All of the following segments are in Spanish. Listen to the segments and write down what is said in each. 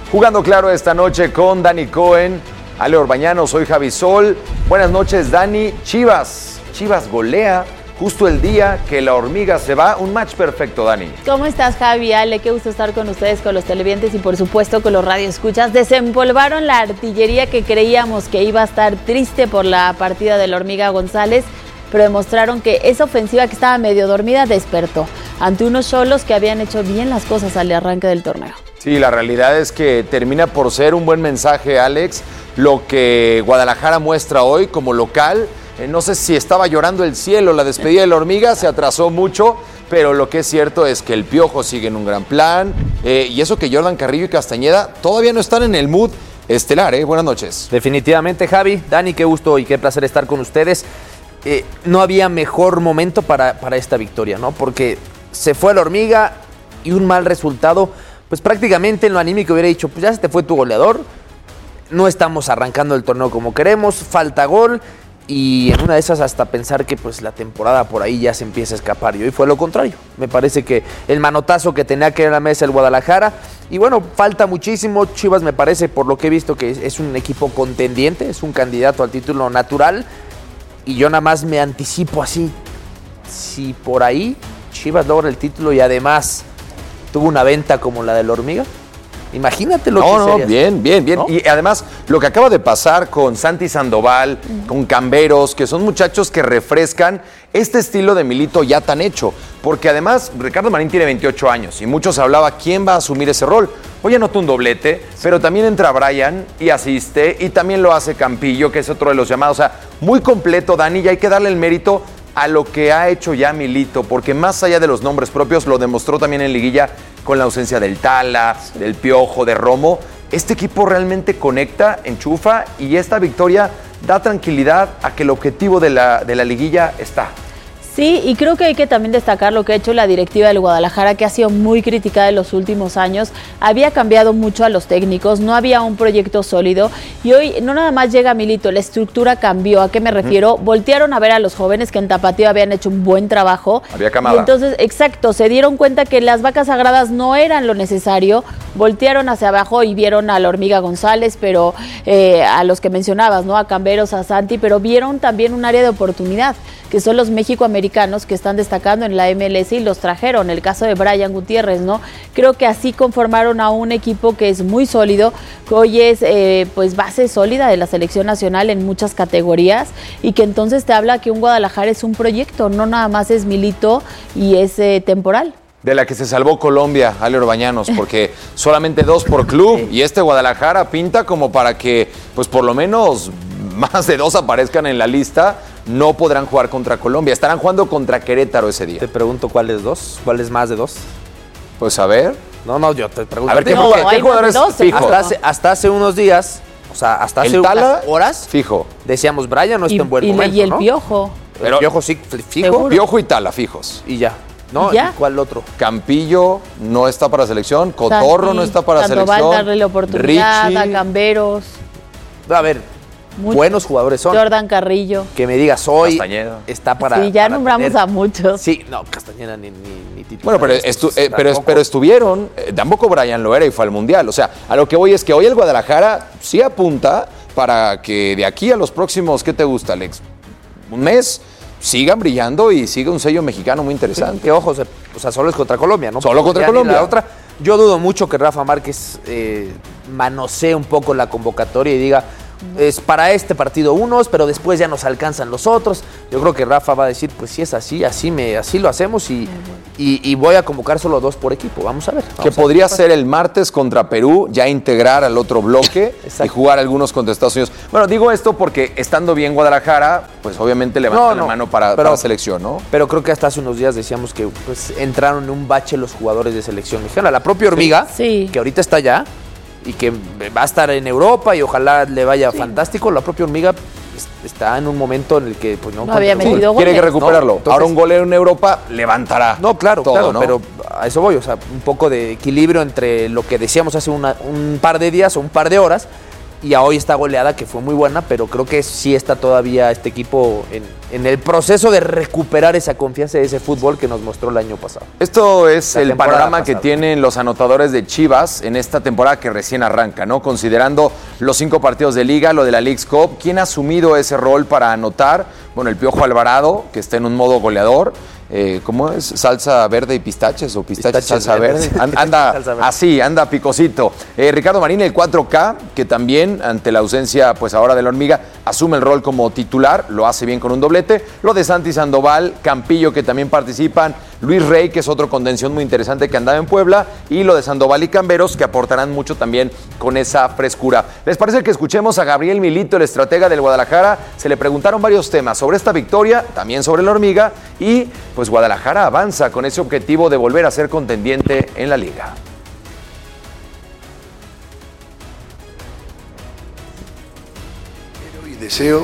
Jugando claro esta noche con Dani Cohen, Ale Orbañano, soy Javi Sol. Buenas noches, Dani. Chivas golea justo el día que la hormiga se va. Un match perfecto, Dani. ¿Cómo estás, Javi? Ale, qué gusto estar con ustedes, con los televidentes y por supuesto con los radioescuchas. Desempolvaron la artillería que creíamos que iba a estar triste por la partida de la hormiga González, pero demostraron que esa ofensiva que estaba medio dormida despertó ante unos Xolos que habían hecho bien las cosas al arranque del torneo. Sí, la realidad es que termina por ser un buen mensaje, Alex, lo que Guadalajara muestra hoy como local. No sé si estaba llorando el cielo, la despedida de la hormiga se atrasó mucho, pero lo que es cierto es que el Piojo sigue en un gran plan, y eso que Jordan Carrillo y Castañeda todavía no están en el mood estelar, ¿eh? Buenas noches. Definitivamente, Javi, Dani, qué gusto y qué placer estar con ustedes. No había mejor momento para esta victoria, ¿no? Porque se fue la hormiga y un mal resultado, pues prácticamente en lo anímico hubiera dicho, pues ya se te fue tu goleador, no estamos arrancando el torneo como queremos, falta gol, y en una de esas hasta pensar que pues la temporada por ahí ya se empieza a escapar, y hoy fue lo contrario. Me parece que el manotazo que tenía que ir a la mesa el Guadalajara, y bueno, falta muchísimo. Chivas me parece, por lo que he visto, que es un equipo contendiente, es un candidato al título natural, y yo nada más me anticipo así, si por ahí Chivas logra el título y además tuvo una venta como la de la hormiga, imagínate lo que sería. Bien. ¿No? Y además, lo que acaba de pasar con Santi Sandoval, con Camberos, que son muchachos que refrescan este estilo de Milito ya tan hecho. Porque además, Ricardo Marín tiene 28 años y muchos hablaba quién va a asumir ese rol. Hoy anota un doblete, pero también entra Brian y asiste, y también lo hace Campillo, que es otro de los llamados. O sea, muy completo, Dani, y hay que darle el mérito a lo que ha hecho ya Milito, porque más allá de los nombres propios, lo demostró también en liguilla con la ausencia del Tala, del Piojo, de Romo. Este equipo realmente conecta, enchufa, y esta victoria da tranquilidad a que el objetivo de la liguilla está. Sí, y creo que hay que también destacar lo que ha hecho la directiva del Guadalajara, que ha sido muy criticada en los últimos años. Había cambiado mucho a los técnicos, no había un proyecto sólido, y hoy no nada más llega Milito, la estructura cambió. ¿A qué me refiero? Voltearon a ver a los jóvenes que en Tapatío habían hecho un buen trabajo. Había camada. Y entonces, exacto, se dieron cuenta que las vacas sagradas no eran lo necesario, voltearon hacia abajo y vieron a la hormiga González, pero a los que mencionabas, ¿no? A Camberos, a Santi, pero vieron también un área de oportunidad, que son los mexicoamericanos que están destacando en la MLS, y los trajeron, el caso de Brian Gutiérrez, ¿no? Creo que así conformaron a un equipo que es muy sólido, que hoy es pues base sólida de la selección nacional en muchas categorías, y que entonces te habla que un Guadalajara es un proyecto, no nada más es Milito y es temporal. De la que se salvó Colombia, Ale Orbañanos, porque solamente 2 por club, y este Guadalajara pinta como para que, pues por lo menos, más de 2 aparezcan en la lista. No podrán jugar contra Colombia, estarán jugando contra Querétaro ese día. Te pregunto, ¿cuáles 2? ¿Cuáles más de 2? Pues a ver. No, yo te pregunto. A ver, ¿qué jugadores fijo? Hasta hace unos días, o sea, hasta hace unas horas, fijo. decíamos, Brian no está en buen momento, y el ¿no? Piojo. Pero el Piojo sí, fijo. ¿Seguro? Piojo y Tala, fijos. Y ya. ¿No? ¿Ya? ¿Y cuál otro? Campillo no está para selección, Cotorro no está para Sandoval, selección. darle la oportunidad, Richie. a Camberos. A ver, buenos jugadores son. Jordan Carrillo. Que me digas hoy Castañeda. está para. Sí, ya para nombramos tener... a muchos. Sí, no, Castañeda ni titular. Bueno, pero estuvieron, tampoco Brian lo era y fue al Mundial. O sea, a lo que voy es que hoy el Guadalajara sí apunta para que de aquí a los próximos, ¿qué te gusta, Alex? Un mes, sigan brillando y siga un sello mexicano muy interesante. Que ojo, o sea, solo es contra Colombia, ¿no? Solo contra Colombia. La otra, yo dudo mucho que Rafa Márquez manosee un poco la convocatoria y diga, es para este partido unos, pero después ya nos alcanzan los otros. Yo creo que Rafa va a decir, pues si es así, así lo hacemos, y voy a convocar solo 2 por equipo. Vamos a ver. Que podría ser el martes contra Perú, ya integrar al otro bloque y jugar algunos contra Estados Unidos. Bueno, digo esto porque estando bien Guadalajara, pues obviamente levantan la mano para la selección, ¿no? Pero creo que hasta hace unos días decíamos que pues entraron en un bache los jugadores de selección mexicana. La propia Hormiga, sí, que ahorita está allá y que va a estar en Europa y ojalá le vaya fantástico. La propia Hormiga está en un momento en el que pues no había metido goles. Quiere que recuperarlo. Entonces, ahora un golero en Europa levantará. No, claro, todo, ¿no? Pero a eso voy, o sea, un poco de equilibrio entre lo que decíamos hace un par de días o un par de horas y a hoy esta goleada que fue muy buena, pero creo que sí está todavía este equipo en el proceso de recuperar esa confianza de ese fútbol que nos mostró el año pasado. Esto es el panorama que tienen los anotadores de Chivas en esta temporada que recién arranca, ¿no? Considerando los 5 partidos de liga, lo de la Leagues Cup, ¿quién ha asumido ese rol para anotar? Bueno, el Piojo Alvarado, que está en un modo goleador. ¿Cómo es? ¿Salsa verde y pistaches o pistaches salsa verde? Anda así, anda picosito. Ricardo Marín, el 4K, que también ante la ausencia pues ahora de la hormiga, asume el rol como titular, lo hace bien con un doblete. Lo de Santi Sandoval, Campillo, que también participan, Luis Rey, que es otro contención muy interesante que andaba en Puebla, y lo de Sandoval y Camberos, que aportarán mucho también con esa frescura. ¿Les parece que escuchemos a Gabriel Milito, el estratega del Guadalajara? Se le preguntaron varios temas sobre esta victoria, también sobre la hormiga, y pues Guadalajara avanza con ese objetivo de volver a ser contendiente en la liga. Y deseo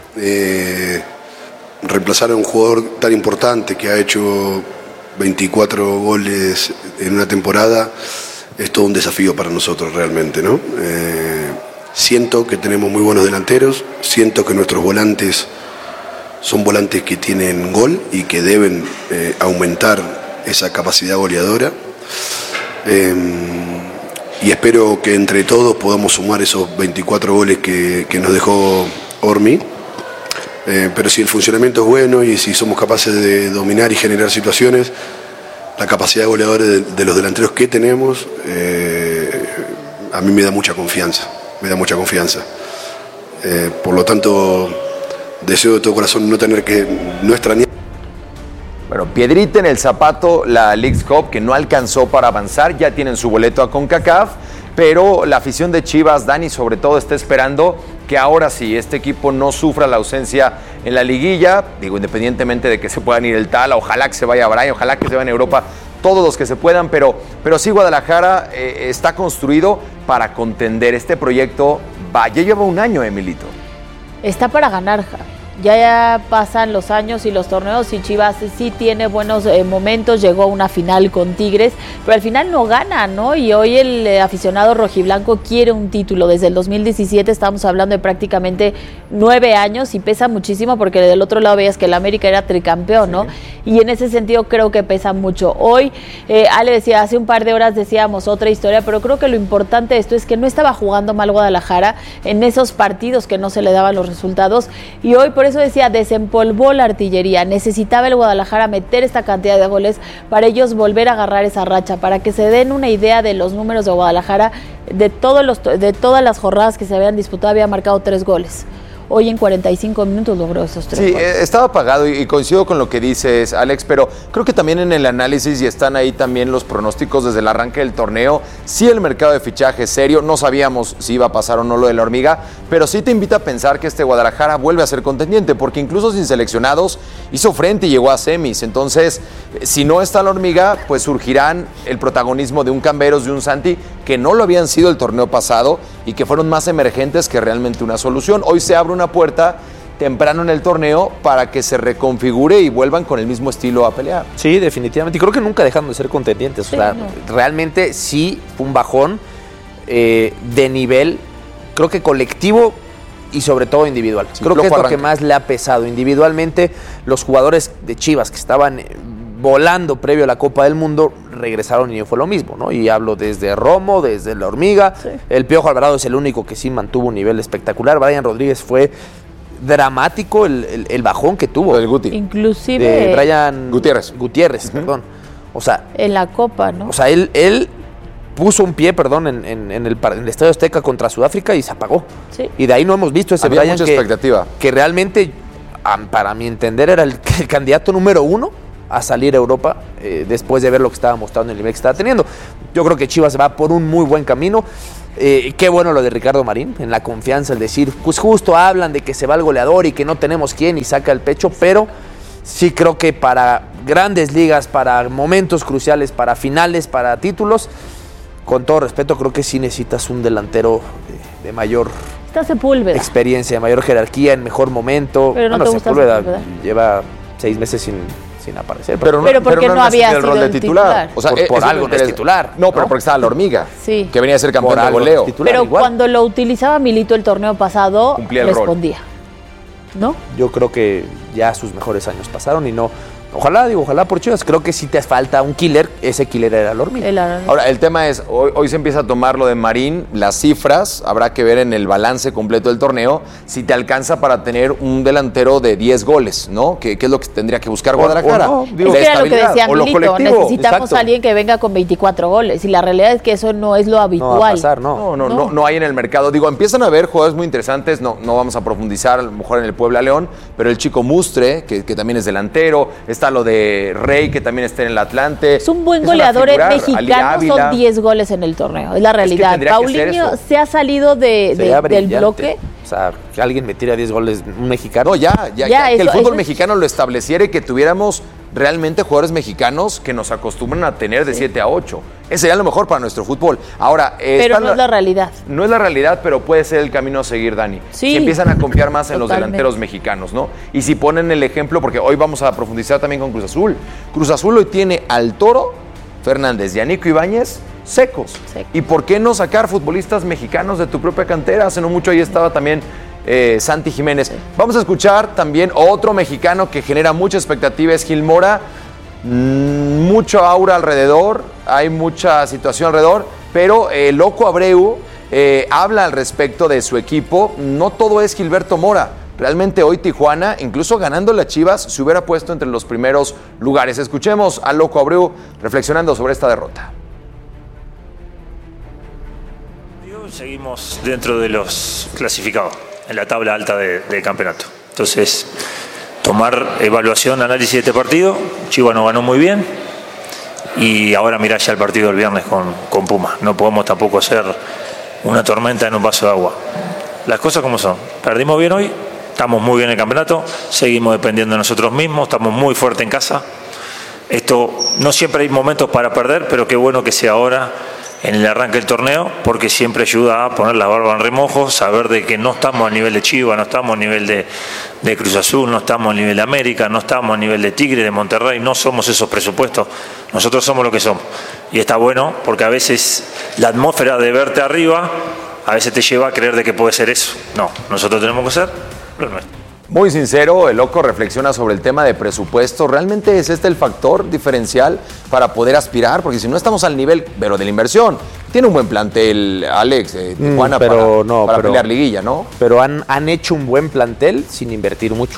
reemplazar a un jugador tan importante que ha hecho 24 goles en una temporada es todo un desafío para nosotros realmente, ¿no? Siento que tenemos muy buenos delanteros, siento que nuestros volantes son volantes que tienen gol y que deben aumentar esa capacidad goleadora. Y espero que entre todos podamos sumar esos 24 goles que nos dejó Ormi. Pero si el funcionamiento es bueno y si somos capaces de dominar y generar situaciones, la capacidad goleadora de los delanteros que tenemos a mí me da mucha confianza, por lo tanto deseo de todo corazón no extrañar. Bueno, piedrita en el zapato la Leagues Cup, que no alcanzó para avanzar, ya tienen su boleto a CONCACAF, pero la afición de Chivas, Dani, sobre todo está esperando que ahora sí, este equipo no sufra la ausencia en la liguilla, digo, independientemente de que se puedan ir el Tala, ojalá que se vaya Brian, ojalá que se vayan a Europa, todos los que se puedan, pero sí Guadalajara está construido para contender. Este proyecto ya lleva un año, Emilito. Está para ganar. Ya pasan los años y los torneos y Chivas sí tiene buenos momentos, llegó a una final con Tigres, pero al final no gana, ¿no? Y hoy el aficionado rojiblanco quiere un título. Desde el 2017 estamos hablando de prácticamente 9 años y pesa muchísimo porque del otro lado veías que el América era tricampeón, ¿no? Y en ese sentido creo que pesa mucho. Hoy, Ale decía, hace un par de horas decíamos otra historia, pero creo que lo importante de esto es que no estaba jugando mal Guadalajara en esos partidos que no se le daban los resultados, y hoy por eso decía, desempolvó la artillería. Necesitaba el Guadalajara meter esta cantidad de goles para ellos volver a agarrar esa racha, para que se den una idea de los números de Guadalajara. De todas las jornadas que se habían disputado había marcado 3 goles. Hoy en 45 minutos logró esos 3 goles. Sí, estaba apagado y coincido con lo que dices, Alex, pero creo que también en el análisis y están ahí también los pronósticos desde el arranque del torneo. Sí, el mercado de fichaje es serio, no sabíamos si iba a pasar o no lo de la hormiga, pero sí te invita a pensar que este Guadalajara vuelve a ser contendiente, porque incluso sin seleccionados hizo frente y llegó a semis. Entonces, si no está la hormiga, pues surgirán el protagonismo de un Camberos, de un Santi, que no lo habían sido el torneo pasado y que fueron más emergentes que realmente una solución. Hoy se abre una puerta temprano en el torneo para que se reconfigure y vuelvan con el mismo estilo a pelear. Sí, definitivamente. Y creo que nunca dejaron de ser contendientes. Sí, o sea, no. Realmente sí fue un bajón de nivel, creo que colectivo y sobre todo individual. Sí, creo que es lo que más le ha pesado. Individualmente, los jugadores de Chivas que estaban volando previo a la Copa del Mundo regresaron y no fue lo mismo, ¿no? Y hablo desde Romo, desde la hormiga. Sí. El Piojo Alvarado es el único que sí mantuvo un nivel espectacular. Brian Rodríguez fue dramático el bajón que tuvo. El Guti. Inclusive Brian Gutiérrez, perdón. O sea, en la Copa, ¿no? O sea, él puso un pie, en el Estadio Azteca contra Sudáfrica y se apagó. Sí. Y de ahí no hemos visto ese Había Brian mucha expectativa. Que realmente, para mi entender, era el candidato número 1 a salir a Europa después de ver lo que estaba mostrando, el nivel que estaba teniendo. Yo creo que Chivas va por un muy buen camino. Qué bueno lo de Ricardo Marín, en la confianza, el decir, pues justo hablan de que se va el goleador y que no tenemos quién y saca el pecho, pero sí creo que para grandes ligas, para momentos cruciales, para finales, para títulos, con todo respeto, creo que sí necesitas un delantero de mayor experiencia, de mayor jerarquía, en mejor momento. Pero no te gusta Sepúlveda lleva 6 meses sin aparecer. Pero porque no había sido el rol de titular. O sea, por algo no es titular. No, pero porque estaba la Hormiga, sí, que venía a ser campeón de goleo. Pero cuando lo utilizaba Milito el torneo pasado, respondía. ¿No? Yo creo que ya sus mejores años pasaron y no. Ojalá por Chivas. Creo que si te falta un killer, ese killer era la Hormiga. Ahora, el tema es, hoy se empieza a tomar lo de Marín, las cifras, habrá que ver en el balance completo del torneo, si te alcanza para tener un delantero de 10 goles, ¿no? Que es lo que tendría que buscar Guadalajara. Es que era lo que decía Milito, necesitamos a alguien que venga con 24 goles, y la realidad es que eso no es lo habitual. No va a pasar, no hay en el mercado. Digo, empiezan a haber jugadores muy interesantes, no vamos a profundizar a lo mejor en el Puebla León, pero el chico Mustre, que también es delantero, está lo de Rey, que también está en el Atlante. Es un buen goleador mexicano, son 10 goles en el torneo, es la realidad. Paulinho se ha salido del bloque. O sea, que alguien me tira 10 goles, un mexicano. No, ya que el fútbol mexicano lo estableciera y que tuviéramos realmente jugadores mexicanos que nos acostumbran a tener de 7 a 8. Ese sería lo mejor para nuestro fútbol. Ahora, pero no es la realidad. No es la realidad, pero puede ser el camino a seguir, Dani. Sí, si empiezan a confiar más en los delanteros mexicanos, ¿no? Y si ponen el ejemplo, porque hoy vamos a profundizar también con Cruz Azul. Cruz Azul hoy tiene al Toro Fernández y a Nico Ibáñez secos. ¿Y por qué no sacar futbolistas mexicanos de tu propia cantera? Hace no mucho ahí estaba también Santi Jiménez. Vamos a escuchar también otro mexicano que genera mucha expectativa, es Gil Mora. Mucho aura alrededor, hay mucha situación alrededor, pero Loco Abreu habla al respecto de su equipo. No todo es Gilberto Mora. Realmente hoy Tijuana, incluso ganando las Chivas, se hubiera puesto entre los primeros lugares. Escuchemos a Loco Abreu reflexionando sobre esta derrota. Seguimos dentro de los clasificados en la tabla alta del campeonato. Entonces, tomar evaluación, análisis de este partido. Chivas nos ganó muy bien y ahora mirá ya el partido del viernes con Puma. No podemos tampoco hacer una tormenta en un vaso de agua. Las cosas como son. Perdimos bien hoy, estamos muy bien en el campeonato, seguimos dependiendo de nosotros mismos, estamos muy fuertes en casa. Esto no siempre hay momentos para perder, pero qué bueno que sea ahora en el arranque del torneo, porque siempre ayuda a poner la barba en remojo, saber de que no estamos a nivel de Chivas, no estamos a nivel de Cruz Azul, no estamos a nivel de América, no estamos a nivel de Tigre, de Monterrey, no somos esos presupuestos, nosotros somos lo que somos. Y está bueno, porque a veces la atmósfera de verte arriba, a veces te lleva a creer de que puede ser eso. No, nosotros tenemos que ser lo nuestro. Muy sincero, el Loco reflexiona sobre el tema de presupuesto. ¿Realmente es este el factor diferencial para poder aspirar? Porque si no estamos al nivel, pero de la inversión. Tiene un buen plantel, Alex, Tijuana, para pelear liguilla, ¿no? Pero han hecho un buen plantel sin invertir mucho.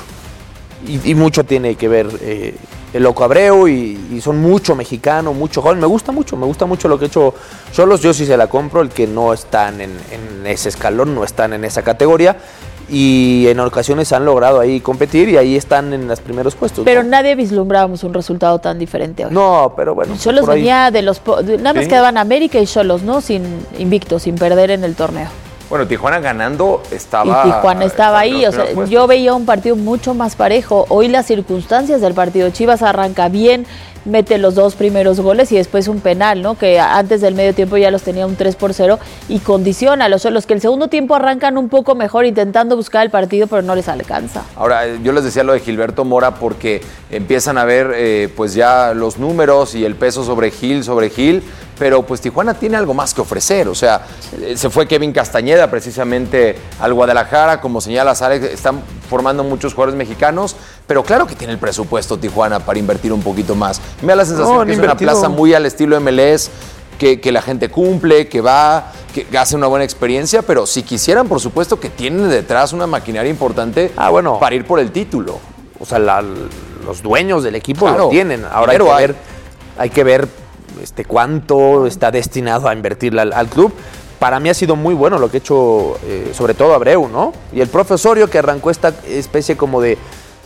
Y mucho tiene que ver el Loco Abreu y son mucho mexicano, mucho joven. Me gusta mucho lo que ha hecho Xolos. Yo sí se la compro, el que no están en ese escalón, no están en esa categoría. Y en ocasiones han logrado ahí competir y ahí están en los primeros puestos. Pero nadie vislumbrábamos un resultado tan diferente hoy. No, pero bueno. Xolos venía de los... Nada más quedaban América y Xolos, ¿no? Invicto, sin perder en el torneo. Bueno, Tijuana ganando estaba... Y Tijuana estaba ahí, o sea, yo veía un partido mucho más parejo. Hoy las circunstancias del partido, Chivas arranca bien, mete los 2 primeros goles y después un penal, ¿no? Que antes del medio tiempo ya los tenía un 3-0 y condiciona a los que el segundo tiempo arrancan un poco mejor intentando buscar el partido, pero no les alcanza. Ahora, yo les decía lo de Gilberto Mora porque empiezan a ver pues ya los números y el peso sobre Gil, pero pues Tijuana tiene algo más que ofrecer, o sea, se fue Kevin Castañeda precisamente al Guadalajara, como señalas Alex, están formando muchos jugadores mexicanos, pero claro que tiene el presupuesto Tijuana para invertir un poquito más. Me da la sensación que es una plaza muy al estilo MLS, que la gente cumple, que va, que hace una buena experiencia, pero si quisieran, por supuesto, que tienen detrás una maquinaria importante para ir por el título. O sea, los dueños del equipo lo tienen. Ahora hay que ver cuánto está destinado a invertir al club. Para mí ha sido muy bueno lo que ha hecho, sobre todo Abreu, ¿no? Y el profesorio que arrancó esta especie como de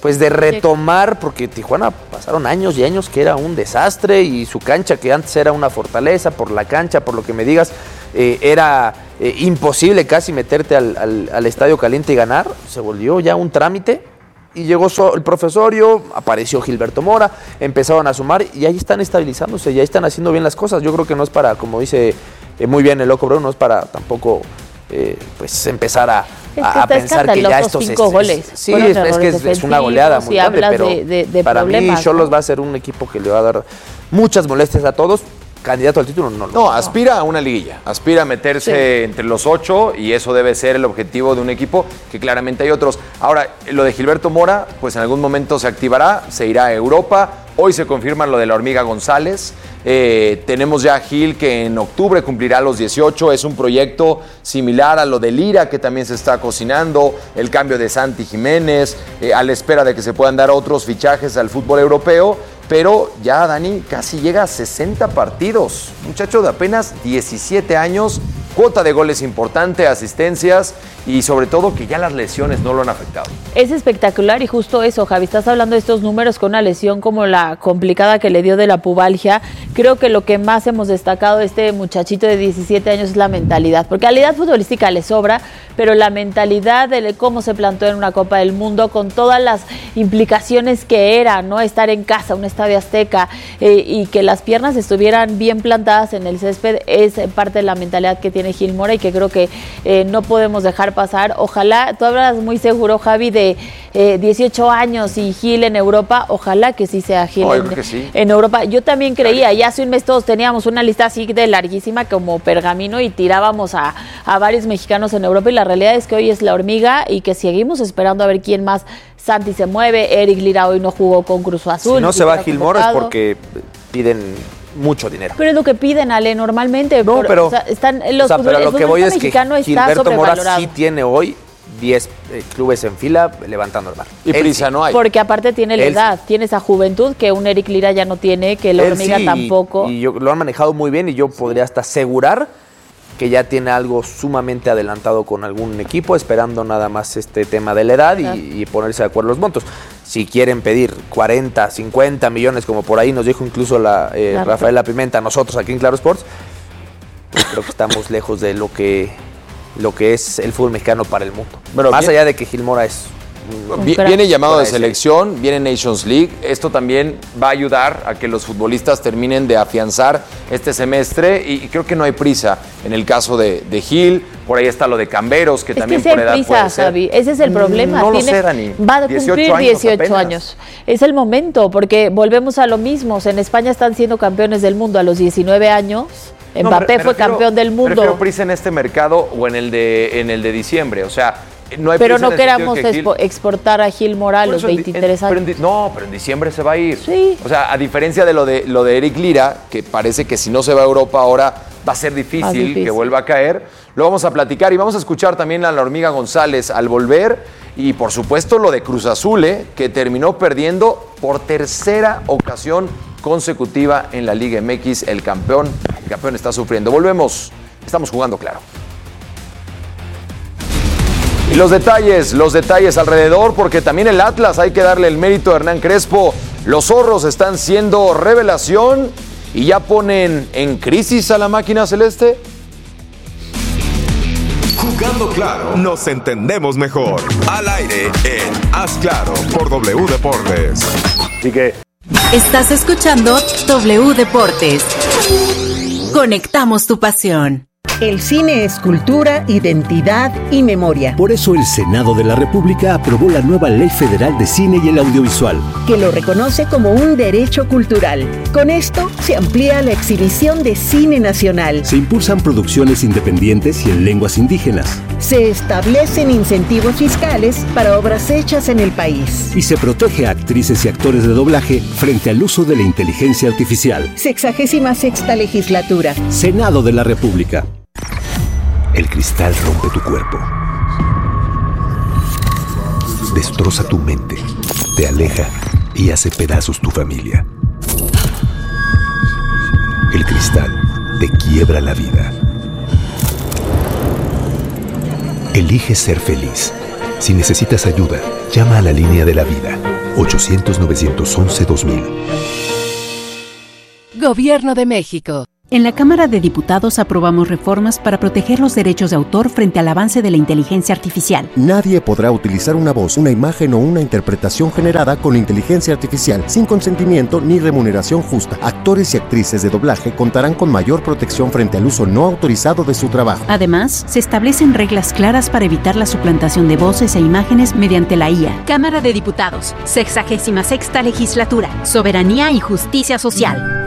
retomar, porque Tijuana pasaron años y años que era un desastre y su cancha, que antes era una fortaleza, por la cancha, por lo que me digas, era imposible casi meterte al Estadio Caliente y ganar, se volvió ya un trámite. Y llegó el profesorio, apareció Gilberto Mora, empezaron a sumar y ahí están estabilizándose, ya están haciendo bien las cosas. Yo creo que no es para, como dice muy bien el Loco Abreu, no es para tampoco pues empezar a pensar que ya estos 5 goles. Sí, es que es una goleada muy grande, pero de para mí Xolos ¿no? va a ser un equipo que le va a dar muchas molestias a todos. Candidato al título no, aspira a una liguilla, aspira a meterse entre los 8 y eso debe ser el objetivo de un equipo que claramente hay otros. Ahora, lo de Gilberto Mora, pues en algún momento se activará, se irá a Europa. Hoy se confirma lo de la Hormiga González. Tenemos ya a Gil que en octubre cumplirá los 18. Es un proyecto similar a lo de Lira que también se está cocinando. El cambio de Santi Jiménez, a la espera de que se puedan dar otros fichajes al fútbol europeo. Pero ya Dani casi llega a 60 partidos. Muchacho de apenas 17 años, cuota de goles importante, asistencias y sobre todo que ya las lesiones no lo han afectado. Es espectacular y justo eso, Javi, estás hablando de estos números con una lesión como la complicada que le dio de la pubalgia. Creo que lo que más hemos destacado de este muchachito de 17 años es la mentalidad, porque calidad futbolística le sobra, pero la mentalidad de cómo se plantó en una Copa del Mundo con todas las implicaciones que era, ¿no? Estar en casa, un estadio Azteca y que las piernas estuvieran bien plantadas en el césped es parte de la mentalidad que tiene Gil Mora y que creo que no podemos dejar pasar. Ojalá, tú hablas muy seguro, Javi, de 18 años y Gil en Europa, ojalá que sí sea Gil en Europa. Yo también creía, y hace un mes todos teníamos una lista así de larguísima como pergamino y tirábamos a varios mexicanos en Europa y la realidad es que hoy es la Hormiga y que seguimos esperando a ver quién más. Santi se mueve, Eric Lira hoy no jugó con Cruz Azul. Si no se va Gil Mora es porque piden mucho dinero. Pero es lo que piden, Ale, normalmente. No, pero, o sea, están los pero lo que voy es que Gilberto Mora sobrevalorado. sí tiene hoy 10 clubes en fila levantando el mar. Y prisa no hay. Porque aparte tiene la edad, tiene esa juventud que un Eric Lira ya no tiene, que la Hormiga tampoco. Y lo han manejado muy bien y yo podría hasta asegurar que ya tiene algo sumamente adelantado con algún equipo, esperando nada más este tema de la edad y ponerse de acuerdo los montos. Si quieren pedir 40, 50 millones, como por ahí nos dijo incluso Rafaela Pimenta, nosotros aquí en Claro Sports, creo que estamos lejos de lo que es el fútbol mexicano para el mundo. Bueno, más allá de que Gil Mora es... Viene llamado de selección, viene Nations League. Esto también va a ayudar a que los futbolistas terminen de afianzar este semestre y creo que no hay prisa en el caso de Gil. Por ahí está lo de Camberos, que también por edad puede ser. Javi, ese es el problema. No lo sé, Dani. Va a cumplir 18 años. Es el momento, porque volvemos a lo mismo. En España están siendo campeones del mundo a los 19 años. Mbappé fue campeón del mundo. Prefiero prisa en este mercado o en el de diciembre. O sea, no hay pero no queramos exportar a Gil Mora a los 23 años. Pero en diciembre se va a ir. Sí. O sea, a diferencia de lo de Eric Lira, que parece que si no se va a Europa ahora va a ser difícil que vuelva a caer, lo vamos a platicar y vamos a escuchar también a la Hormiga González al volver y por supuesto lo de Cruz Azul, que terminó perdiendo por tercera ocasión consecutiva en la Liga MX. El campeón está sufriendo. Volvemos, estamos jugando claro. Y los detalles alrededor, porque también el Atlas, hay que darle el mérito a Hernán Crespo. Los zorros están siendo revelación y ya ponen en crisis a la máquina celeste. Jugando claro, nos entendemos mejor. Al aire en Haz Claro por W Deportes. Así que estás escuchando W Deportes. Conectamos tu pasión. El cine es cultura, identidad y memoria. Por eso el Senado de la República aprobó la nueva Ley Federal de Cine y el Audiovisual, que lo reconoce como un derecho cultural. Con esto se amplía la exhibición de cine nacional. Se impulsan producciones independientes y en lenguas indígenas. Se establecen incentivos fiscales para obras hechas en el país. Y se protege a actrices y actores de doblaje frente al uso de la inteligencia artificial. 66ª legislatura. Senado de la República. El cristal rompe tu cuerpo, destroza tu mente, te aleja y hace pedazos tu familia. El cristal te quiebra la vida. Elige ser feliz. Si necesitas ayuda, llama a la línea de la vida, 800-911-2000. Gobierno de México. En la Cámara de Diputados aprobamos reformas para proteger los derechos de autor frente al avance de la inteligencia artificial. Nadie podrá utilizar una voz, una imagen o una interpretación generada con inteligencia artificial sin consentimiento ni remuneración justa. Actores y actrices de doblaje contarán con mayor protección frente al uso no autorizado de su trabajo. Además, se establecen reglas claras para evitar la suplantación de voces e imágenes mediante la IA. Cámara de Diputados, 66ª Legislatura, Soberanía y Justicia Social.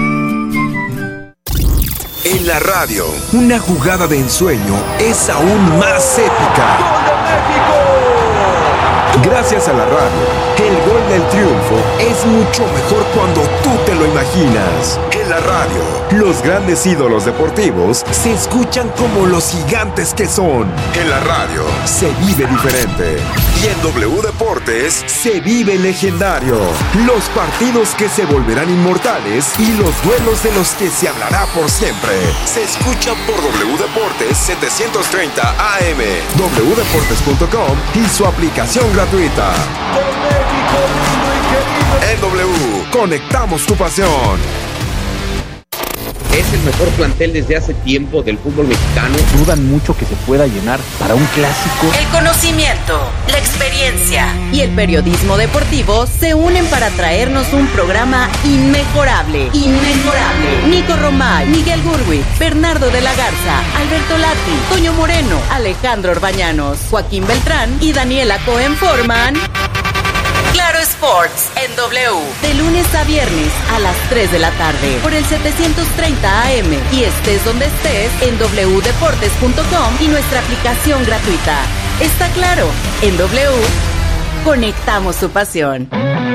En la radio, una jugada de ensueño es aún más épica. ¡Gol de México! Gracias a la radio, el gol del triunfo es mucho mejor cuando tú te lo imaginas. En la radio, los grandes ídolos deportivos se escuchan como los gigantes que son. En la radio, se vive diferente. Y en W Deportes, se vive legendario. Los partidos que se volverán inmortales y los duelos de los que se hablará por siempre. Se escuchan por W Deportes 730 AM, wdeportes.com y su aplicación gratuita. Con México lindo y querido. En W, conectamos tu pasión. Es el mejor plantel desde hace tiempo del fútbol mexicano. Dudan mucho que se pueda llenar para un clásico. El conocimiento, la experiencia y el periodismo deportivo se unen para traernos un programa inmejorable. Nico Romay, Miguel Gurwitz, Bernardo de la Garza, Alberto Lati, Toño Moreno, Alejandro Orbañanos, Joaquín Beltrán y Daniela Cohen forman Claro Sports en W, de lunes a viernes a las 3 de la tarde por el 730 AM y estés donde estés en wdeportes.com y nuestra aplicación gratuita. Está claro, en W conectamos su pasión.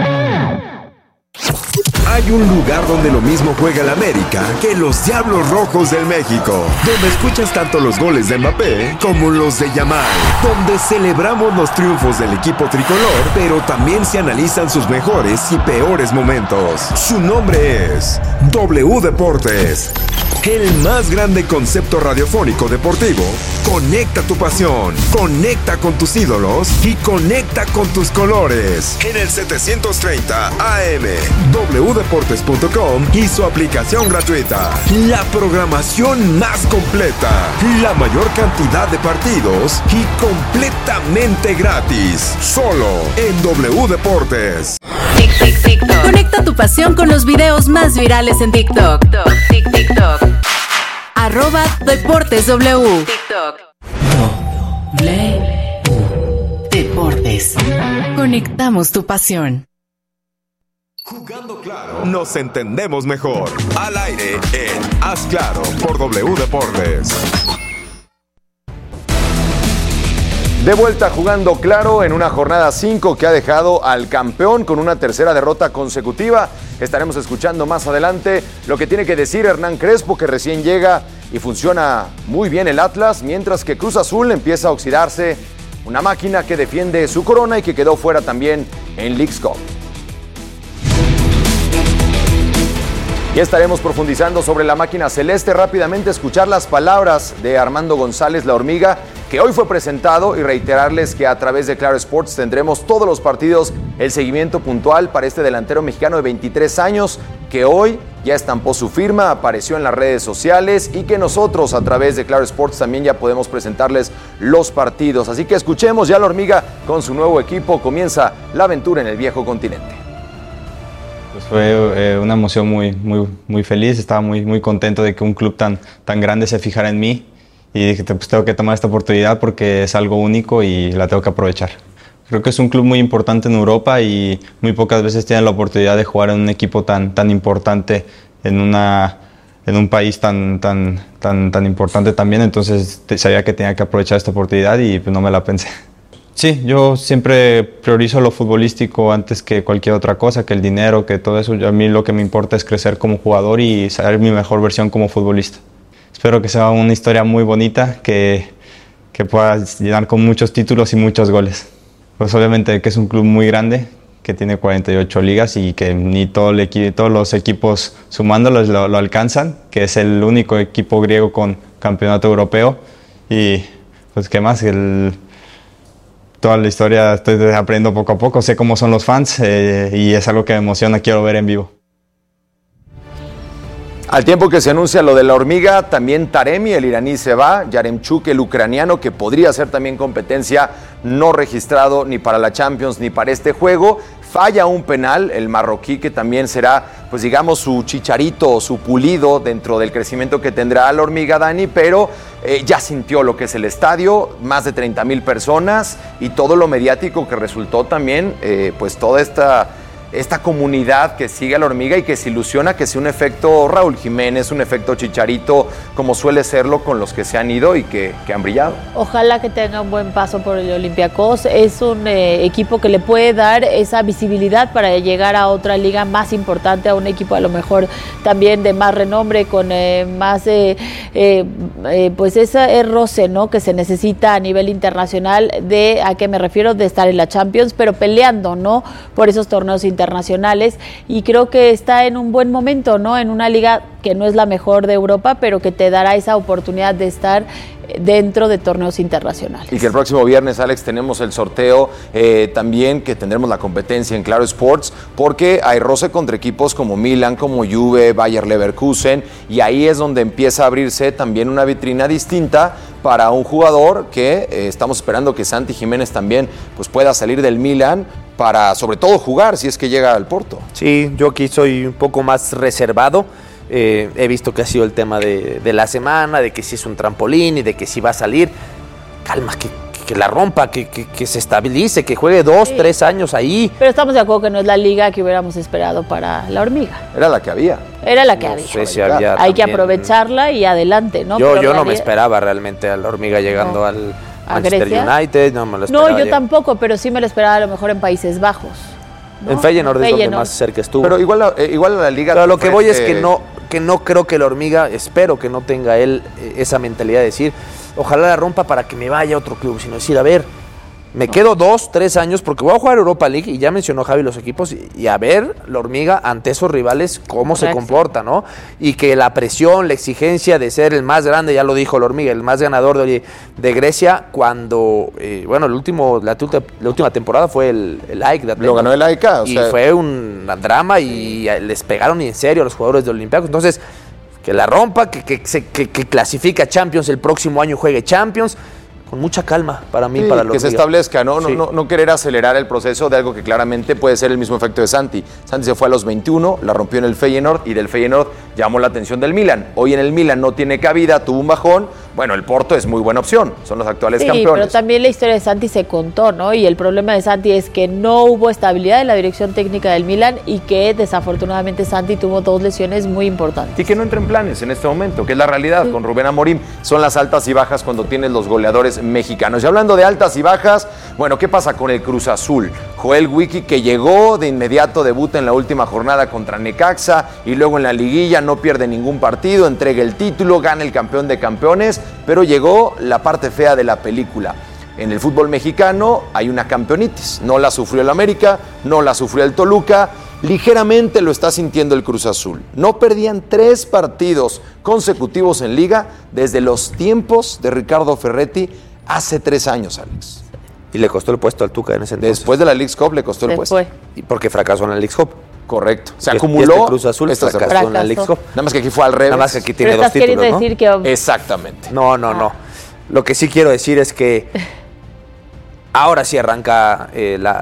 Hay un lugar donde lo mismo juega el América que los Diablos Rojos del México, donde escuchas tanto los goles de Mbappé como los de Yamal, donde celebramos los triunfos del equipo tricolor, pero también se analizan sus mejores y peores momentos. Su nombre es W Deportes. El más grande concepto radiofónico deportivo. Conecta tu pasión, conecta con tus ídolos y conecta con tus colores. En el 730 AM, wdeportes.com y su aplicación gratuita. La programación más completa, la mayor cantidad de partidos y completamente gratis. Solo en W Deportes. TikTok. Conecta tu pasión con los videos más virales en TikTok. TikTok. @DeportesW. TikTok. Deportes. Conectamos tu pasión. Jugando claro, nos entendemos mejor. Al aire en Haz Claro por W Deportes. De vuelta jugando claro en una jornada 5 que ha dejado al campeón con una tercera derrota consecutiva. Estaremos escuchando más adelante lo que tiene que decir Hernán Crespo, que recién llega y funciona muy bien el Atlas, mientras que Cruz Azul empieza a oxidarse, una máquina que defiende su corona y que quedó fuera también en Leagues Cup. Y estaremos profundizando sobre la máquina celeste. Rápidamente escuchar las palabras de Armando González, la hormiga, que hoy fue presentado, y reiterarles que a través de Claro Sports tendremos todos los partidos, el seguimiento puntual para este delantero mexicano de 23 años, que hoy ya estampó su firma, apareció en las redes sociales y que nosotros a través de Claro Sports también ya podemos presentarles los partidos. Así que escuchemos ya a la hormiga con su nuevo equipo. Comienza la aventura en el viejo continente. Pues fue una emoción muy feliz, estaba muy contento de que un club tan grande se fijara en mí y dije, pues tengo que tomar esta oportunidad porque es algo único y la tengo que aprovechar. Creo que es un club muy importante en Europa y muy pocas veces tienen la oportunidad de jugar en un equipo tan importante en un país tan importante también, entonces sabía que tenía que aprovechar esta oportunidad y pues no me la pensé. Sí, yo siempre priorizo lo futbolístico antes que cualquier otra cosa, que el dinero, que todo eso. A mí lo que me importa es crecer como jugador y ser mi mejor versión como futbolista. Espero que sea una historia muy bonita, que pueda llenar con muchos títulos y muchos goles. Pues obviamente que es un club muy grande, que tiene 48 ligas y que ni todos los equipos sumándolos lo alcanzan, que es el único equipo griego con campeonato europeo. Y pues qué más, toda la historia estoy aprendiendo poco a poco, sé cómo son los fans y es algo que me emociona, quiero ver en vivo. Al tiempo que se anuncia lo de la hormiga, también Taremi, el iraní, se va. Yaremchuk, el ucraniano, que podría ser también competencia, no registrado ni para la Champions ni para este juego. Falla un penal, el marroquí, que también será, pues digamos, su chicharito o su pulido dentro del crecimiento que tendrá la hormiga, Dani, pero ya sintió lo que es el estadio, más de 30,000 personas y todo lo mediático que resultó también, pues toda esta comunidad que sigue a la hormiga y que se ilusiona que sea un efecto Raúl Jiménez, un efecto Chicharito, como suele serlo con los que se han ido y que han brillado. Ojalá que tenga un buen paso por el Olympiacos. Es un equipo que le puede dar esa visibilidad para llegar a otra liga más importante, a un equipo a lo mejor también de más renombre, con más pues ese roce, ¿no?, que se necesita a nivel internacional. ¿A qué me refiero? De estar en la Champions, pero peleando, ¿no?, por esos torneos internacionales, y creo que está en un buen momento, ¿no?, en una liga que no es la mejor de Europa, pero que te dará esa oportunidad de estar dentro de torneos internacionales. Y que el próximo viernes, Alex, tenemos el sorteo también, que tendremos la competencia en Claro Sports, porque hay roce contra equipos como Milan, como Juve, Bayer Leverkusen, y ahí es donde empieza a abrirse también una vitrina distinta para un jugador que estamos esperando que Santi Jiménez también pues pueda salir del Milan para sobre todo jugar si es que llega al Porto. Sí, yo aquí soy un poco más reservado. He visto que ha sido el tema de la semana, de que si es un trampolín y de que si va a salir. Calma, que la rompa, que se estabilice, que juegue 2-3 años ahí. Pero estamos de acuerdo que no es la liga que hubiéramos esperado para la hormiga. Era la que había. Era la que no había. Sé si había Hay también que aprovecharla y adelante, ¿no? Yo no me esperaba realmente a la hormiga llegando al Manchester United. No me lo esperaba. No, yo tampoco, pero sí me lo esperaba a lo mejor en Países Bajos, ¿no? En Feyenoord es donde más cerca estuvo. Pero igual a la liga. Pero lo que voy es que no creo que la hormiga, espero que no tenga él esa mentalidad de decir, ojalá la rompa para que me vaya a otro club, sino decir, a ver, me quedo 2-3 años porque voy a jugar Europa League, y ya mencionó Javi los equipos, y a ver la hormiga ante esos rivales cómo se comporta, ¿no? Y que la presión, la exigencia de ser el más grande, ya lo dijo la hormiga, el más ganador de Grecia, cuando, bueno, la última temporada fue el AEK de Atenas. Lo ganó el AEK, y fue un drama y les pegaron en serio a los jugadores de Olympiacos. Entonces, que la rompa, que clasifique a Champions el próximo año, juegue Champions, con mucha calma para mí, para los que se establezca, ¿no? Sí. No querer acelerar el proceso de algo que claramente puede ser el mismo efecto de Santi. Santi se fue a los 21, la rompió en el Feyenoord, y del Feyenoord llamó la atención del Milan. Hoy en el Milan no tiene cabida, tuvo un bajón. Bueno, el Porto es muy buena opción, son los actuales campeones. Pero también la historia de Santi se contó, ¿no? Y el problema de Santi es que no hubo estabilidad en la dirección técnica del Milan, y que desafortunadamente Santi tuvo 2 lesiones muy importantes. Y que no entra en planes en este momento, que es la realidad. Sí. Con Rubén Amorim son las altas y bajas cuando tienes los goleadores mexicanos. Y hablando de altas y bajas, bueno, ¿qué pasa con el Cruz Azul? Joel Wiki, que llegó de inmediato, debuta en la última jornada contra Necaxa, y luego en la liguilla no pierde ningún partido, entrega el título, gana el campeón de campeones, pero llegó la parte fea de la película. En el fútbol mexicano hay una campeonitis. No la sufrió el América, no la sufrió el Toluca, ligeramente lo está sintiendo el Cruz Azul. No perdían 3 partidos consecutivos en liga desde los tiempos de Ricardo Ferretti hace 3 años, Alex. Y le costó el puesto al Tuca en ese entonces. Después de la Leagues Cup le costó el puesto. Y porque fracasó en la Leagues Cup. Correcto. Se acumuló. Este Cruz Azul fracasó en la Leagues Cup. Nada más que aquí fue al revés. Nada más que aquí tiene 2 títulos, ¿no? Decir que... Exactamente. No. Lo que sí quiero decir es que ahora sí arranca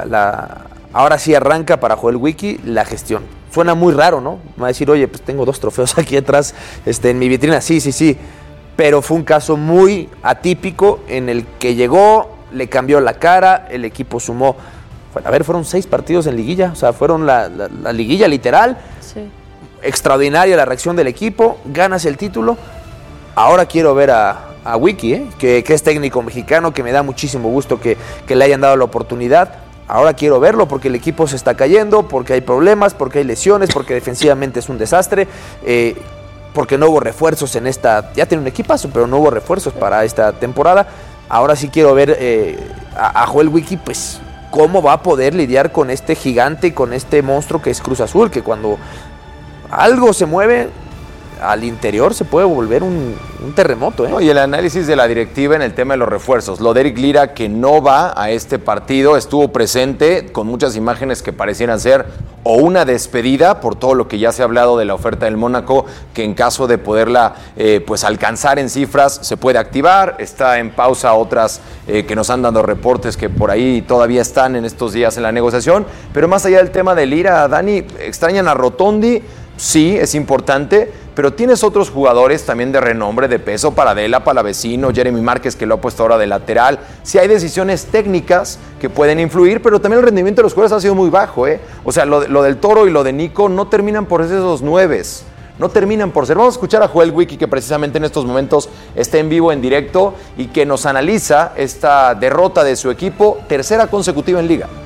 ahora sí arranca para Joel Wiki la gestión. Suena muy raro, ¿no? Me va a decir, oye, pues tengo 2 trofeos aquí atrás en mi vitrina. Sí. Pero fue un caso muy atípico en el que llegó, le cambió la cara, el equipo sumó. Fueron 6 partidos en liguilla, o sea, fueron la liguilla literal. Sí. Extraordinaria la reacción del equipo, ganas el título. Ahora quiero ver a Wiki, que es técnico mexicano, que me da muchísimo gusto que le hayan dado la oportunidad. Ahora quiero verlo porque el equipo se está cayendo, porque hay problemas, porque hay lesiones, porque defensivamente es un desastre, porque no hubo refuerzos en esta... Ya tiene un equipazo, pero no hubo refuerzos para esta temporada. Ahora sí quiero ver a Joel Wiki, pues, cómo va a poder lidiar con este gigante, con este monstruo que es Cruz Azul, que cuando algo se mueve, al interior se puede volver un terremoto, ¿eh? No, y el análisis de la directiva en el tema de los refuerzos. Lo de Eric Lira, que no va a este partido, estuvo presente con muchas imágenes que parecieran ser o una despedida por todo lo que ya se ha hablado de la oferta del Mónaco, que en caso de poderla pues alcanzar en cifras se puede activar. Está en pausa otras que nos han dado reportes que por ahí todavía están en estos días en la negociación. Pero más allá del tema de Lira, Dani, extrañan a Rotondi. Sí, es importante, pero tienes otros jugadores también de renombre, de peso, Paradela, Palavecino, Jeremy Márquez, que lo ha puesto ahora de lateral. Sí hay decisiones técnicas que pueden influir, pero también el rendimiento de los jugadores ha sido muy bajo, ¿eh? O sea, lo del Toro y lo de Nico no terminan por ser esos 9, no terminan por ser. Vamos a escuchar a Joel Wiki, que precisamente en estos momentos está en vivo, en directo, y que nos analiza esta derrota de su equipo, tercera consecutiva en Liga.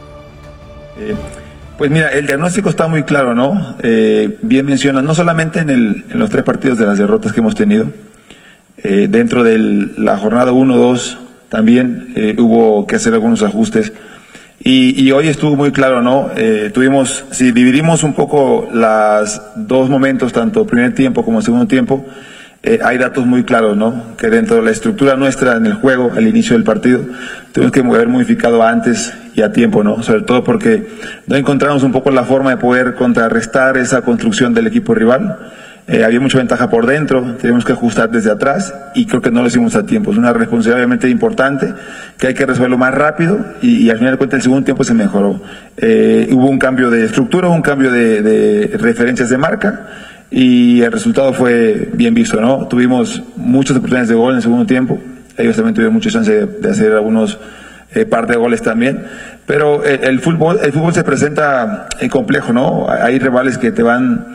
Pues mira, el diagnóstico está muy claro, ¿no? Bien menciona, no solamente en los 3 partidos de las derrotas que hemos tenido, dentro de la jornada 1-2 también hubo que hacer algunos ajustes, y hoy estuvo muy claro, ¿no? Si dividimos un poco los 2 momentos, tanto primer tiempo como segundo tiempo, hay datos muy claros, ¿no? Que dentro de la estructura nuestra en el juego, al inicio del partido, tuvimos que haber modificado antes y a tiempo, ¿no? Sobre todo porque no encontramos un poco la forma de poder contrarrestar esa construcción del equipo rival. Había mucha ventaja por dentro, teníamos que ajustar desde atrás y creo que no lo hicimos a tiempo. Es una responsabilidad obviamente importante que hay que resolverlo más rápido y al final de cuentas el segundo tiempo se mejoró. Hubo un cambio de estructura, un cambio de referencias de marca, y el resultado fue bien visto, ¿no? Tuvimos muchas oportunidades de gol en el segundo tiempo, ellos también tuvieron mucha chance de hacer algunos par de goles también, pero el fútbol se presenta complejo, ¿no? Hay rivales que te van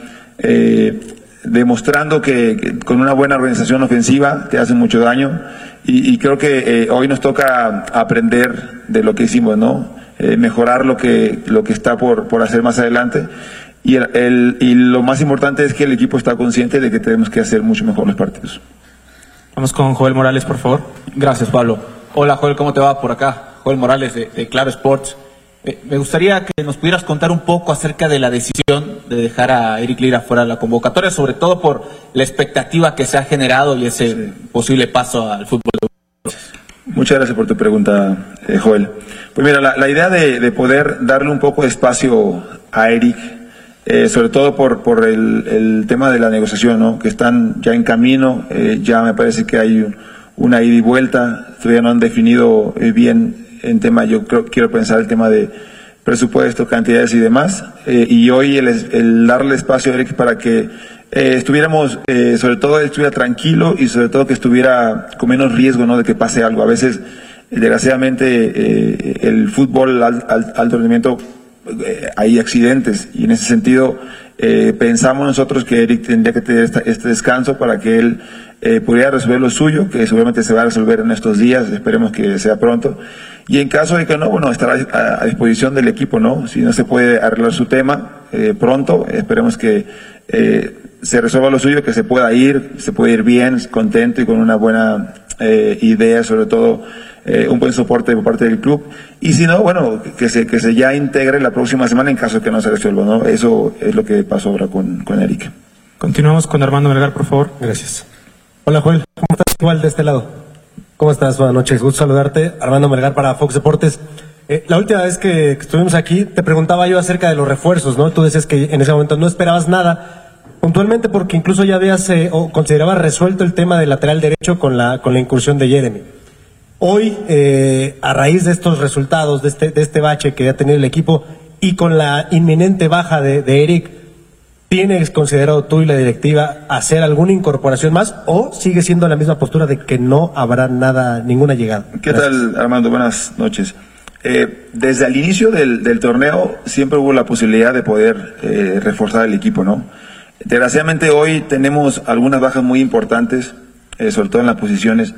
demostrando que con una buena organización ofensiva te hacen mucho daño, y creo que hoy nos toca aprender de lo que hicimos, ¿no? Mejorar lo que está por hacer más adelante. Y lo más importante es que el equipo está consciente de que tenemos que hacer mucho mejor los partidos. Vamos con Joel Morales, por favor. Gracias, Pablo. Hola, Joel, ¿cómo te va por acá? Joel Morales de Claro Sports. Me gustaría que nos pudieras contar un poco acerca de la decisión de dejar a Eric Lira fuera de la convocatoria, sobre todo por la expectativa que se ha generado y ese posible paso al fútbol. Muchas gracias por tu pregunta, Joel. Pues mira, la idea de poder darle un poco de espacio a Eric, sobre todo por el tema de la negociación, ¿no? Que están ya en camino, ya me parece que hay una ida y vuelta, todavía no han definido bien en tema, quiero pensar el tema de presupuesto, cantidades y demás, y hoy el darle espacio a Eric para que estuviéramos, sobre todo él estuviera tranquilo y sobre todo que estuviera con menos riesgo, ¿no? De que pase algo. A veces, desgraciadamente, el fútbol alto rendimiento, hay accidentes, y en ese sentido pensamos nosotros que Eric tendría que tener este descanso para que él pudiera resolver lo suyo, que seguramente se va a resolver en estos días, esperemos que sea pronto, y en caso de que no, bueno, estará a disposición del equipo, ¿no? Si no se puede arreglar su tema pronto, esperemos que se resuelva lo suyo, que se pueda ir bien, contento y con una buena idea, sobre todo un buen soporte por parte del club, y si no, bueno, que se ya integre la próxima semana en caso de que no se resuelva, ¿no? Eso es lo que pasó ahora con Eric. Continuamos con Armando Melgar, por favor. Gracias. Hola, Joel, ¿cómo estás? Igual de este lado. ¿Cómo estás? Buenas noches, gusto saludarte. Armando Melgar para Fox Deportes. La última vez que estuvimos aquí te preguntaba yo acerca de los refuerzos, ¿no? Tú decías que en ese momento no esperabas nada, puntualmente porque incluso ya habías o considerabas resuelto el tema del lateral derecho con la incursión de Jeremy. Hoy, a raíz de estos resultados, de este bache que ha tenido el equipo y con la inminente baja de Eric, ¿tienes considerado tú y la directiva hacer alguna incorporación más o sigue siendo la misma postura de que no habrá ninguna llegada? ¿Qué tal, Armando? Buenas noches. Desde el inicio del torneo siempre hubo la posibilidad de poder reforzar el equipo, ¿no? Desgraciadamente hoy tenemos algunas bajas muy importantes, sobre todo en las posiciones.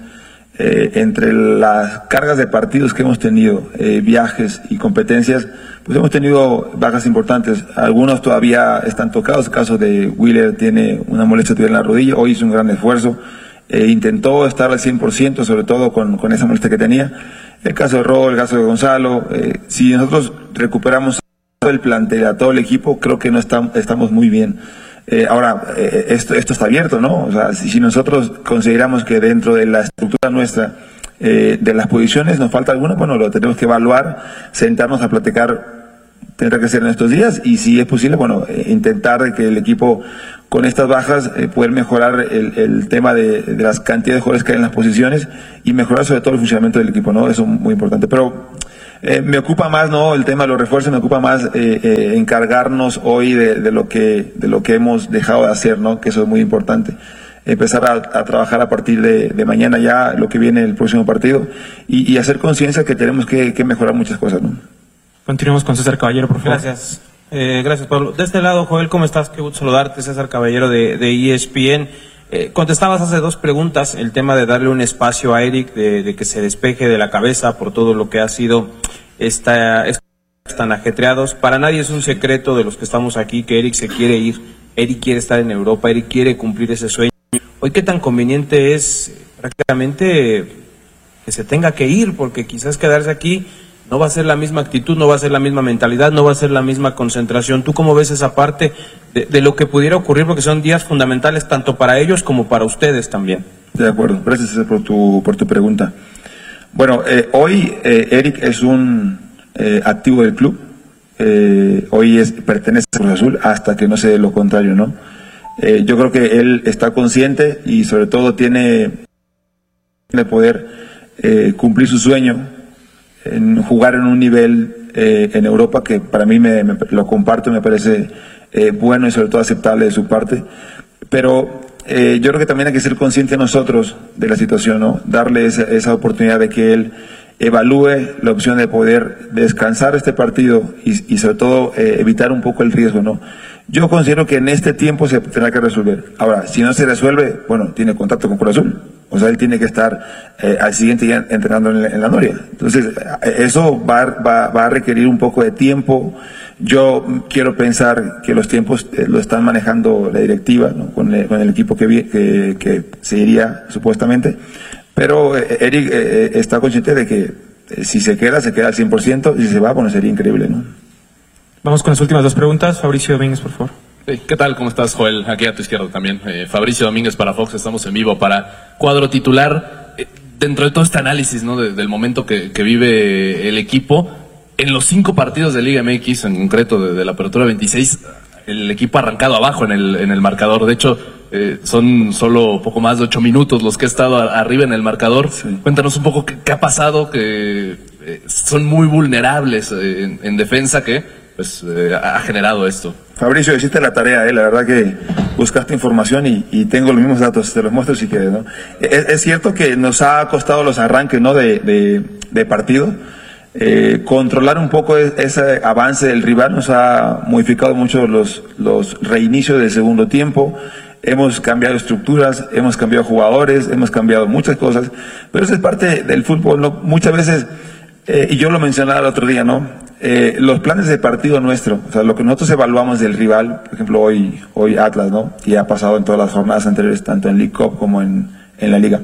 Entre las cargas de partidos que hemos tenido, viajes y competencias, pues hemos tenido bajas importantes. Algunos todavía están tocados. El caso de Wheeler tiene una molestia en la rodilla, hoy hizo un gran esfuerzo, intentó estar al 100%, sobre todo con esa molestia que tenía. El caso de Rol, el caso de Gonzalo, si nosotros recuperamos todo el plantel, a todo el equipo, creo que no estamos muy bien. Ahora, esto está abierto, ¿no? O sea, si nosotros consideramos que dentro de la estructura nuestra de las posiciones nos falta alguno, bueno, lo tenemos que evaluar, sentarnos a platicar, tendrá que ser en estos días, y si es posible, bueno, intentar que el equipo con estas bajas poder mejorar el tema de las cantidades de jugadores que hay en las posiciones y mejorar sobre todo el funcionamiento del equipo, ¿no? Eso es muy importante. Pero me ocupa más, ¿no? El tema de los refuerzos, me ocupa más encargarnos hoy de lo que hemos dejado de hacer, ¿no? Que eso es muy importante. Empezar a trabajar a partir de mañana ya lo que viene el próximo partido y hacer conciencia que tenemos que mejorar muchas cosas, ¿no? Continuamos con César Caballero, por favor. Gracias. Gracias, Pablo. De este lado, Joel, ¿cómo estás? Qué gusto saludarte, César Caballero de ESPN. Contestabas hace 2 preguntas el tema de darle un espacio a Eric, de que se despeje de la cabeza por todo lo que ha sido tan ajetreados. Para nadie es un secreto de los que estamos aquí que Eric se quiere ir, Eric quiere estar en Europa, Eric quiere cumplir ese sueño. Hoy, ¿qué tan conveniente es prácticamente que se tenga que ir? Porque quizás quedarse aquí no va a ser la misma actitud, no va a ser la misma mentalidad, no va a ser la misma concentración. ¿Tú cómo ves esa parte de lo que pudiera ocurrir? Porque son días fundamentales tanto para ellos como para ustedes también. De acuerdo, gracias por tu pregunta. Bueno, hoy Eric es un activo del club, hoy pertenece a Cruz Azul hasta que no se dé lo contrario, ¿no? Yo creo que él está consciente y sobre todo tiene de poder cumplir su sueño, en jugar en un nivel en Europa que para mí lo comparto, me parece bueno y sobre todo aceptable de su parte, pero yo creo que también hay que ser conscientes nosotros de la situación, ¿no? Darle esa oportunidad de que él evalúe la opción de poder descansar este partido y sobre todo evitar un poco el riesgo, ¿no? Yo considero que en este tiempo se tendrá que resolver. Ahora, si no se resuelve, bueno, tiene contacto con Cruz Azul. O sea, él tiene que estar al siguiente día entrenando en la Noria. Entonces, eso va a requerir un poco de tiempo. Yo quiero pensar que los tiempos lo están manejando la directiva, ¿no? con el equipo que se iría supuestamente. Pero Eric está consciente de que si se queda al 100%, y si se va, bueno, sería increíble, ¿no? Vamos con las últimas 2 preguntas. Fabricio Domínguez, por favor. Sí, ¿qué tal? ¿Cómo estás, Joel? Aquí a tu izquierda también. Fabricio Domínguez para Fox, estamos en vivo para Cuadro Titular. Dentro de todo este análisis, ¿no? del momento que vive el equipo, en los 5 partidos de Liga MX, en concreto de la apertura 26, el equipo ha arrancado abajo en el marcador. De hecho, son solo poco más de 8 minutos los que ha estado arriba en el marcador. Sí. Cuéntanos un poco qué ha pasado, que son muy vulnerables en defensa, que pues ha generado esto. Fabricio, hiciste la tarea, la verdad que buscaste información y tengo los mismos datos, te los muestro si quieres, ¿no? Es cierto que nos ha costado los arranques, ¿no? de partido. Controlar un poco ese avance del rival nos ha modificado mucho los reinicios del segundo tiempo. Hemos cambiado estructuras, hemos cambiado jugadores, hemos cambiado muchas cosas, pero eso es parte del fútbol, ¿no? Muchas veces, y yo lo mencionaba el otro día, ¿no? Los planes de partido nuestro, o sea, lo que nosotros evaluamos del rival, por ejemplo, hoy Atlas, ¿no? Que ha pasado en todas las jornadas anteriores, tanto en League Cup como en la Liga.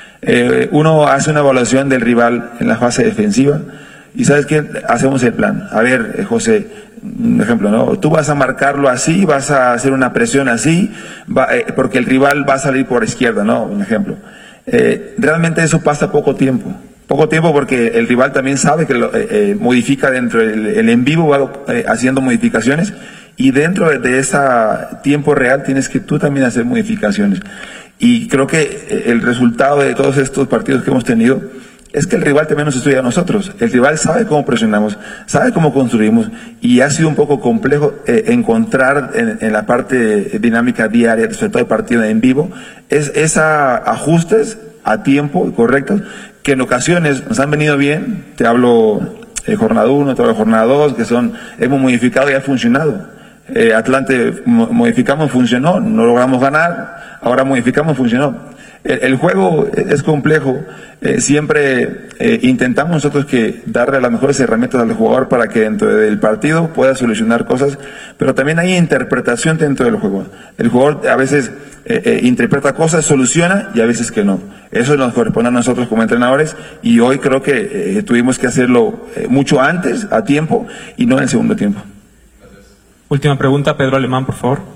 Uno hace una evaluación del rival en la fase defensiva y ¿sabes qué? Hacemos el plan. A ver, José, un ejemplo, ¿no? Tú vas a marcarlo así, vas a hacer una presión así, porque el rival va a salir por izquierda, ¿no? Un ejemplo. Realmente eso pasa poco tiempo porque el rival también sabe que modifica dentro del en vivo, va haciendo modificaciones y dentro de ese tiempo real tienes que tú también hacer modificaciones. Y creo que el resultado de todos estos partidos que hemos tenido es que el rival también nos estudia a nosotros. El rival sabe cómo presionamos, sabe cómo construimos y ha sido un poco complejo encontrar en la parte dinámica diaria, sobre todo el partido en vivo, esos ajustes a tiempo correctos que en ocasiones nos han venido bien. Te hablo jornada 1, te hablo jornada 2, que hemos modificado y ha funcionado. Atlante modificamos, funcionó, no logramos ganar, ahora modificamos, funcionó. El juego es complejo, siempre intentamos nosotros darle las mejores herramientas al jugador para que dentro del partido pueda solucionar cosas, pero también hay interpretación dentro del juego. El jugador a veces interpreta cosas, soluciona y a veces que no. Eso nos corresponde a nosotros como entrenadores y hoy creo que tuvimos que hacerlo mucho antes, a tiempo y no en el segundo tiempo. Última pregunta, Pedro Alemán, por favor.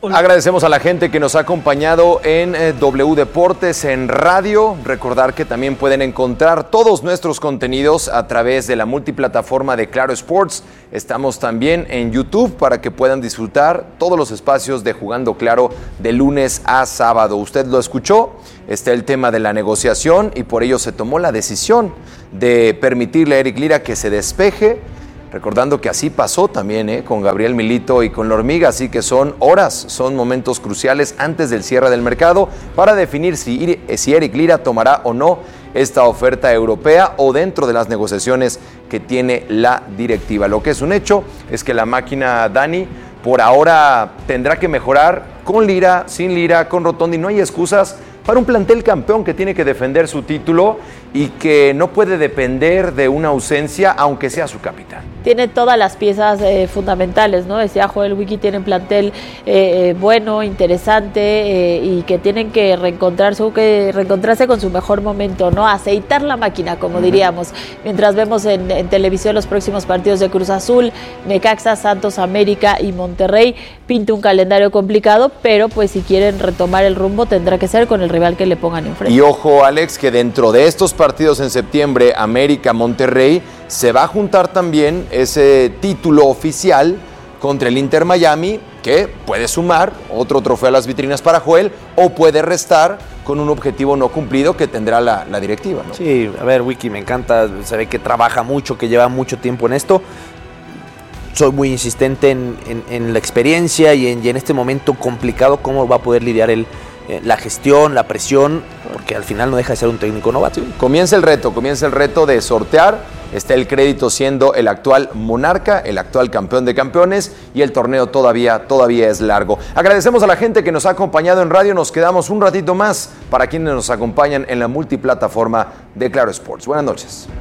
Agradecemos a la gente que nos ha acompañado en W Deportes en radio. Recordar que también pueden encontrar todos nuestros contenidos a través de la multiplataforma de Claro Sports. Estamos también en YouTube para que puedan disfrutar todos los espacios de Jugando Claro de lunes a sábado. Usted lo escuchó, está el tema de la negociación y por ello se tomó la decisión de permitirle a Eric Lira que se despeje. Recordando que así pasó también con Gabriel Milito y con la Hormiga, así que son horas, son momentos cruciales antes del cierre del mercado para definir si Eric Lira tomará o no esta oferta europea o dentro de las negociaciones que tiene la directiva. Lo que es un hecho es que la máquina, Dani, por ahora tendrá que mejorar con Lira, sin Lira, con Rotondi. No hay excusas para un plantel campeón que tiene que defender su título y que no puede depender de una ausencia, aunque sea su capitán. Tiene todas las piezas fundamentales, ¿no? Decía Joel Wiki, tienen plantel bueno, interesante y que tienen que reencontrarse con su mejor momento, ¿no? Aceitar la máquina, como diríamos. Mientras vemos en televisión los próximos partidos de Cruz Azul, Necaxa, Santos, América y Monterrey, pinta un calendario complicado, pero pues si quieren retomar el rumbo tendrá que ser con el rival que le pongan enfrente. Y ojo, Alex, que dentro de estos partidos en septiembre, América, Monterrey, se va a juntar también ese título oficial contra el Inter Miami, que puede sumar otro trofeo a las vitrinas para Joel o puede restar con un objetivo no cumplido que tendrá la directiva, ¿no? Sí, a ver, Wiki, me encanta, se ve que trabaja mucho, que lleva mucho tiempo en esto. Soy muy insistente en la experiencia y en este momento complicado, cómo va a poder lidiar la gestión, la presión, porque al final no deja de ser un técnico novato. Comienza el reto de sortear. Está el crédito siendo el actual monarca, el actual campeón de campeones, y el torneo todavía es largo. Agradecemos a la gente que nos ha acompañado en radio. Nos quedamos un ratito más para quienes nos acompañan en la multiplataforma de Claro Sports. Buenas noches.